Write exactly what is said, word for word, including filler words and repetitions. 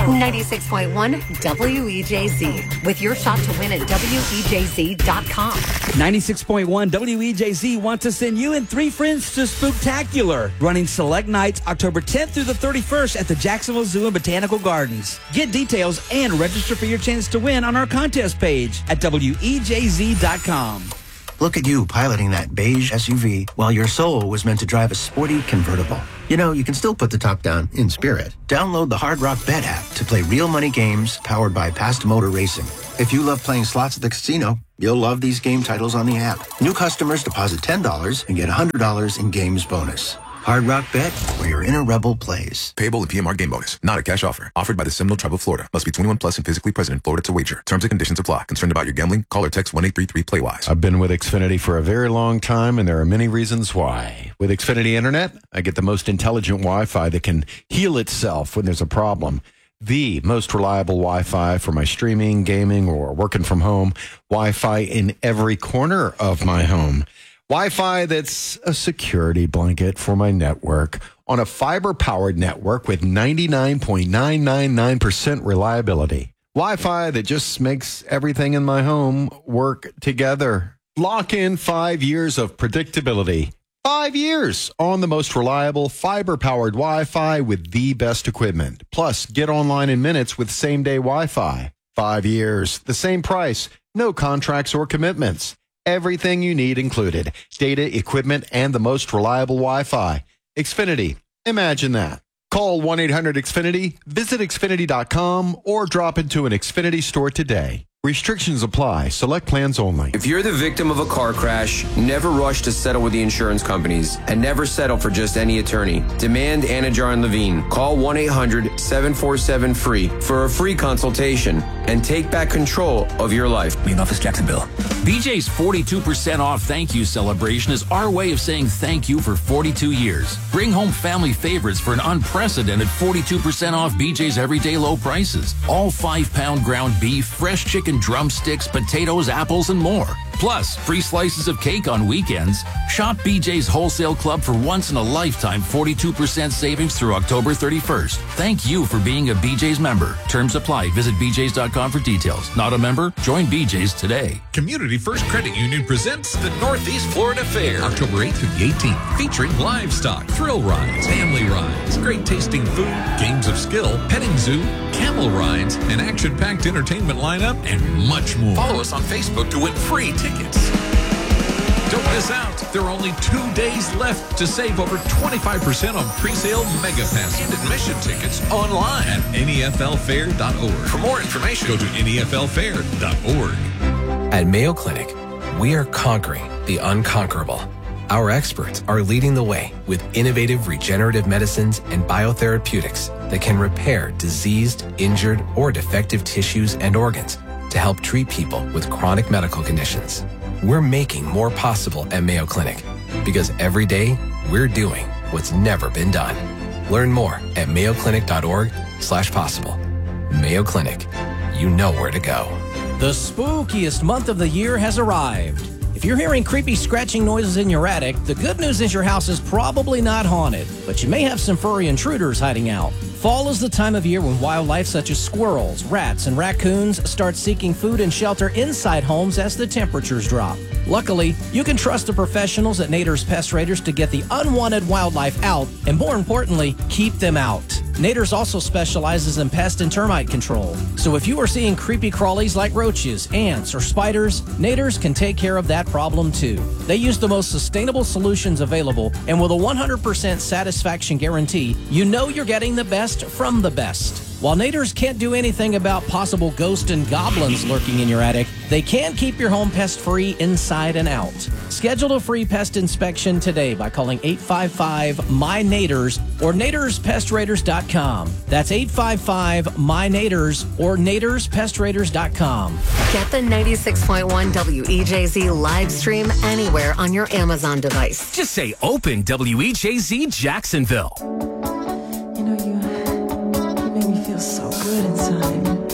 ninety-six point one W E J Z with your shot to win at W E J Z dot com. ninety-six point one W E J Z wants to send you and three friends to Spooktacular, running select nights October tenth through the thirty-first at the Jacksonville Zoo and Botanical Gardens. Get details and register for your chance to win on our contest page at W E J Z dot com. Look at you piloting that beige S U V while your soul was meant to drive a sporty convertible. You know, you can still put the top down in spirit. Download the Hard Rock Bet app to play real money games powered by Past Motor Racing. If you love playing slots at the casino, you'll love these game titles on the app. New customers deposit ten dollars and get one hundred dollars in games bonus. Hard Rock Bet, where your inner rebel plays. Payable in P M R game bonus. Not a cash offer. Offered by the Seminole Tribe of Florida. Must be twenty-one plus and physically present in Florida to wager. Terms and conditions apply. Concerned about your gambling? Call or text one eight three three play wise. I've been with Xfinity for a very long time, and there are many reasons why. With Xfinity Internet, I get the most intelligent Wi-Fi that can heal itself when there's a problem. The most reliable Wi-Fi for my streaming, gaming, or working from home. Wi-Fi in every corner of my home. Wi-Fi that's a security blanket for my network on a fiber-powered network with ninety-nine point nine nine nine percent reliability. Wi-Fi that just makes everything in my home work together. Lock in five years of predictability. Five years on the most reliable fiber-powered Wi-Fi with the best equipment. Plus, get online in minutes with same-day Wi-Fi. Five years, the same price, no contracts or commitments. Everything you need included. Data, equipment, and the most reliable Wi-Fi. Xfinity. Imagine that. Call one eight hundred X Finity, visit Xfinity dot com, or drop into an Xfinity store today. Restrictions apply. Select plans only. If you're the victim of a car crash, never rush to settle with the insurance companies and never settle for just any attorney. Demand Anajar and Levine. Call one eight hundred seven four seven free for a free consultation and take back control of your life. Main office, Jacksonville. B J's forty-two percent off thank you celebration is our way of saying thank you for forty-two years. Bring home family favorites for an unprecedented forty-two percent off B J's everyday low prices. All five-pound ground beef, fresh chicken drumsticks, potatoes, apples, and more. Plus, free slices of cake on weekends. Shop B J's Wholesale Club for once-in-a-lifetime forty-two percent savings through October thirty-first. Thank you for being a B J's member. Terms apply. Visit B J's dot com for details. Not a member? Join B J's today. Community First Credit Union presents the Northeast Florida Fair, October eighth through the eighteenth, featuring livestock, thrill rides, family rides, great tasting food, games of skill, petting zoo, camel rides, an action-packed entertainment lineup, and much more. Follow us on Facebook to win free tickets. Don't miss out. There are only two days left to save over twenty-five percent on pre-sale Mega Pass and admission tickets online at N E F L fair dot org. For more information, go to N E F L fair dot org. At Mayo Clinic, we are conquering the unconquerable. Our experts are leading the way with innovative regenerative medicines and biotherapeutics that can repair diseased, injured, or defective tissues and organs to help treat people with chronic medical conditions. We're making more possible at Mayo Clinic because every day we're doing what's never been done. Learn more at mayo clinic dot org slash possible. Mayo Clinic, you know where to go. The spookiest month of the year has arrived. If you're hearing creepy scratching noises in your attic, the good news is your house is probably not haunted, but you may have some furry intruders hiding out. Fall is the time of year when wildlife such as squirrels, rats, and raccoons start seeking food and shelter inside homes as the temperatures drop. Luckily, you can trust the professionals at Nader's Pest Raiders to get the unwanted wildlife out and, more importantly, keep them out. Nader's also specializes in pest and termite control. So if you are seeing creepy crawlies like roaches, ants, or spiders, Nader's can take care of that problem too. They use the most sustainable solutions available, and with a one hundred percent satisfaction guarantee, you know you're getting the best from the best. While Nader's can't do anything about possible ghosts and goblins lurking in your attic, they can keep your home pest-free inside and out. Schedule a free pest inspection today by calling eight five five M Y Naders or Naders Pest Raiders dot com. That's eight five five M Y Naders or Naders Pest Raiders dot com. Get the ninety-six point one W E J Z live stream anywhere on your Amazon device. Just say open W E J Z Jacksonville. You know, you, you made me feel so good inside.